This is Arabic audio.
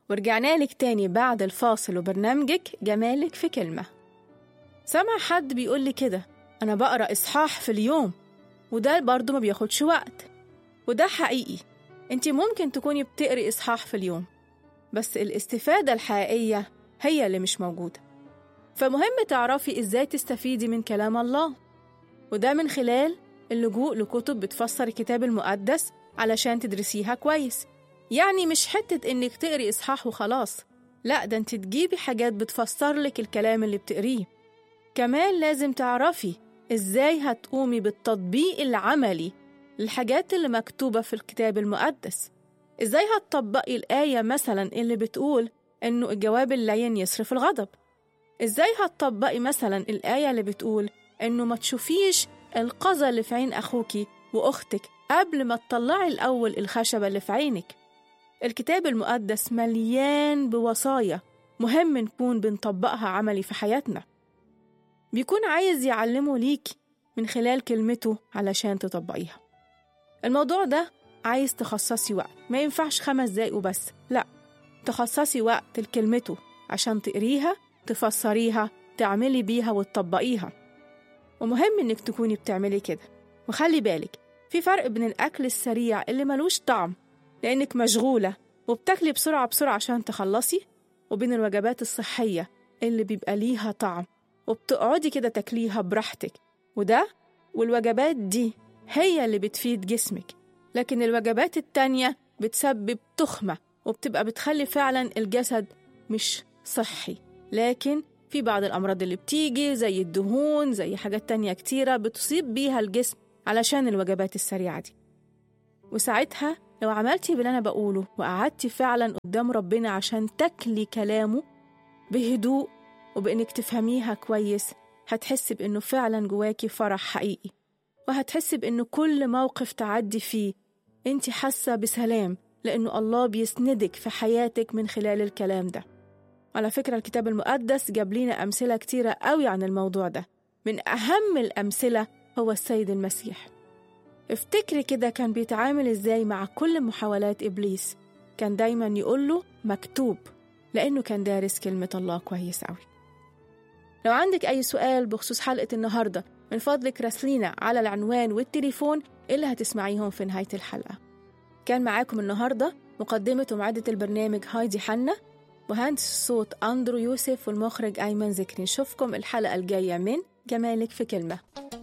ورجعنا لك تاني بعد الفاصل وبرنامجك جمالك في كلمة. سمع حد بيقول لي كده، أنا بقرأ إصحاح في اليوم وده برضو ما بياخدش وقت. وده حقيقي، انتي ممكن تكوني بتقري إصحاح في اليوم، بس الاستفادة الحقيقية هي اللي مش موجودة. فمهم تعرفي إزاي تستفيدي من كلام الله، وده من خلال اللجوء لكتب بتفسر الكتاب المقدس علشان تدرسيها كويس. يعني مش حتة إنك تقري إصحاح وخلاص، لأ، ده انت تجيبي حاجات بتفسر لك الكلام اللي بتقريه. كمان لازم تعرفي إزاي هتقومي بالتطبيق العملي للحاجات اللي مكتوبة في الكتاب المقدس. إزاي هتطبقي الآية مثلا اللي بتقول إنه الجواب اللين يصرف الغضب؟ إزاي هتطبقي مثلا الآية اللي بتقول إنه ما تشوفيش القذى اللي في عين أخوكي وأختك قبل ما تطلعي الأول الخشبة اللي في عينك؟ الكتاب المقدس مليان بوصايا مهم نكون بنطبقها عملي في حياتنا. بيكون عايز يعلمه ليك من خلال كلمته علشان تطبقيها. الموضوع ده عايز تخصصي وقت، ما ينفعش 5 دقايق وبس، لا، تخصصي وقت لكلمته عشان تقريها، تفسريها، تعملي بيها وتطبقيها. ومهم إنك تكوني بتعملي كده. وخلي بالك، في فرق بين الأكل السريع اللي ملوش طعم لأنك مشغولة وبتاكلي بسرعة عشان تخلصي، وبين الوجبات الصحية اللي بيبقى ليها طعم وبتقعدي كده تاكليها براحتك. والوجبات دي هي اللي بتفيد جسمك، لكن الوجبات التانية بتسبب تخمة وبتبقى بتخلي فعلا الجسد مش صحي. لكن في بعض الأمراض اللي بتيجي زي الدهون، زي حاجات تانية كتيرة بتصيب بيها الجسم علشان الوجبات السريعة دي. وساعتها لو عملتي باللي أنا بقوله وقعدتي فعلا قدام ربنا عشان تاكلي كلامه بهدوء وبإنك تفهميها كويس، هتحسي بإنه فعلا جواكي فرح حقيقي، وهتحسي بإنه كل موقف تعدي فيه انتي حاسة بسلام، لأنه الله بيسندك في حياتك من خلال الكلام ده. على فكرة الكتاب المقدس جاب لنا أمثلة كتيرة قوي عن الموضوع ده. من أهم الأمثلة هو السيد المسيح. افتكري كده كان بيتعامل إزاي مع كل محاولات إبليس. كان دايما يقوله مكتوب، لأنه كان دارس كلمة الله كويس قوي. لو عندك أي سؤال بخصوص حلقة النهاردة، من فضلك راسلينا على العنوان والتليفون اللي هتسمعيهم في نهاية الحلقة. كان معاكم النهاردة مقدمة ومعدة البرنامج هايدي حنا، مهندس الصوت أندرو يوسف، والمخرج أيمن ذكري. نشوفكم الحلقة الجاية من جمالك في كلمة.